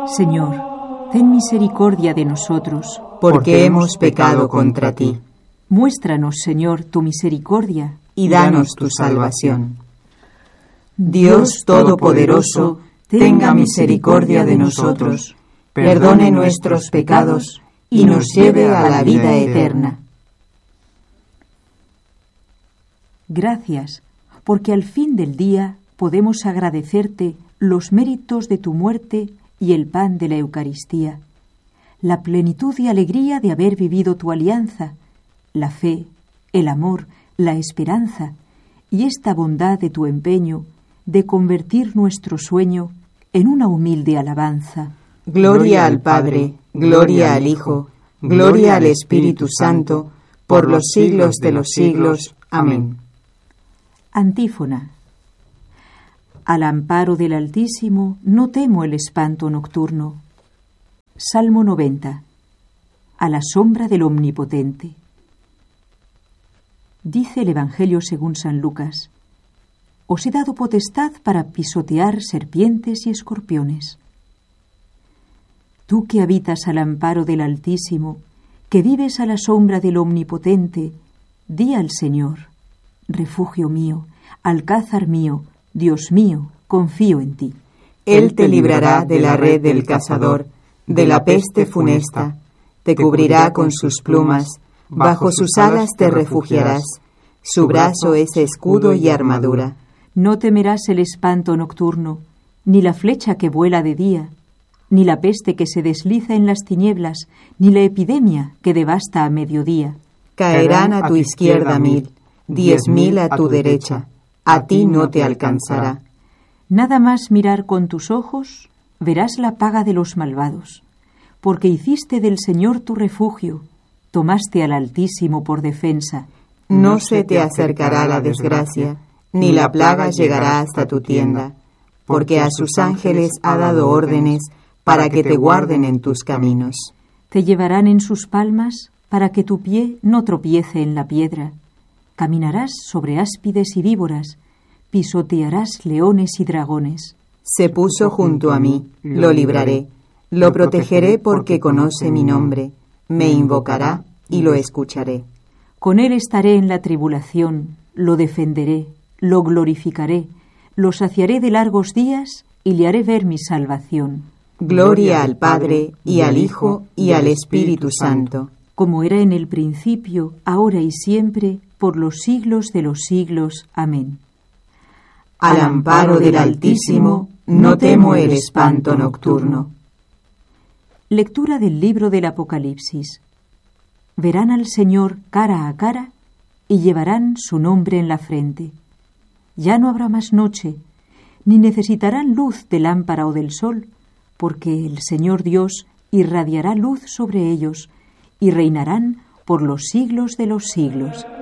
Señor, ten misericordia de nosotros, porque hemos pecado contra ti. Muéstranos, Señor, tu misericordia, y danos tu salvación. Dios Todopoderoso, tenga misericordia de nosotros, perdone nuestros pecados y nos lleve a la vida eterna. Gracias, porque al fin del día podemos agradecerte los méritos de tu muerte y el pan de la Eucaristía, la plenitud y alegría de haber vivido tu alianza, la fe, el amor, la esperanza y esta bondad de tu empeño de convertir nuestro sueño en una humilde alabanza. Gloria al Padre, gloria al Hijo, gloria al Espíritu Santo, por los siglos de los siglos. Amén. Antífona. Al amparo del Altísimo no temo el espanto nocturno. Salmo 90. A la sombra del Omnipotente. Dice el Evangelio según San Lucas: Os he dado potestad para pisotear serpientes y escorpiones. Tú que habitas al amparo del Altísimo, que vives a la sombra del Omnipotente, di al Señor: refugio mío, alcázar mío, Dios mío, confío en ti. Él te librará de la red del cazador, de la peste funesta, te cubrirá con sus plumas, bajo sus alas te refugiarás, su brazo es escudo y armadura. No temerás el espanto nocturno, ni la flecha que vuela de día, ni la peste que se desliza en las tinieblas, ni la epidemia que devasta a mediodía. Caerán a tu izquierda 1000, 10.000 a tu derecha, a ti no te alcanzará. Nada más mirar con tus ojos, verás la paga de los malvados, porque hiciste del Señor tu refugio, tomaste al Altísimo por defensa. No se te acercará la desgracia, ni la plaga llegará hasta tu tienda, porque a sus ángeles ha dado órdenes para que te guarden en tus caminos. Te llevarán en sus palmas para que tu pie no tropiece en la piedra. Caminarás sobre áspides y víboras, pisotearás leones y dragones. Se puso junto a mí, lo libraré, lo protegeré porque conoce mi nombre, me invocará y lo escucharé. Con él estaré en la tribulación, lo defenderé, lo glorificaré, lo saciaré de largos días y le haré ver mi salvación. Gloria al Padre, y al Hijo, y al Espíritu Santo. Como era en el principio, ahora y siempre, por los siglos de los siglos. Amén. Al amparo del Altísimo, no temo el espanto nocturno. Lectura del libro del Apocalipsis. Verán al Señor cara a cara y llevarán su nombre en la frente. Ya no habrá más noche, ni necesitarán luz de lámpara o del sol, porque el Señor Dios irradiará luz sobre ellos y reinarán por los siglos de los siglos.